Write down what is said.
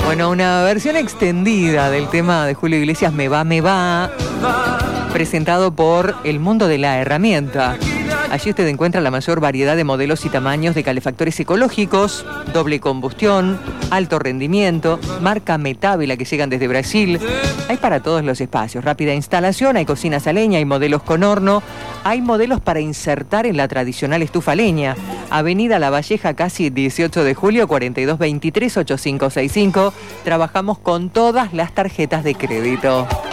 Bueno, una versión extendida del tema de Julio Iglesias, Me va, presentado por El Mundo de la Herramienta. Allí usted encuentra la mayor variedad de modelos y tamaños de calefactores ecológicos, doble combustión, alto rendimiento, marca Metávela que llegan desde Brasil. Hay para todos los espacios, rápida instalación, hay cocinas a leña, hay modelos con horno, hay modelos para insertar en la tradicional estufa a leña. Avenida La Valleja, casi 18 de julio, 4223-8565. Trabajamos con todas las tarjetas de crédito.